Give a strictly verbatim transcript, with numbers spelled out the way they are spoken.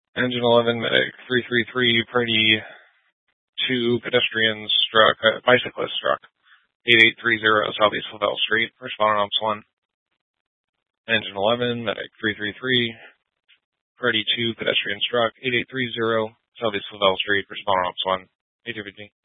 Engine eleven, medic three three three, party two, pedestrian struck, uh, bicyclist struck. eight eight three zero, Southeast Lavelle Street, responding ops one. Engine eleven, medic three three three, party two, pedestrian struck. eight eight three zero, Southeast Lavelle Street, responding ops one. A T V G.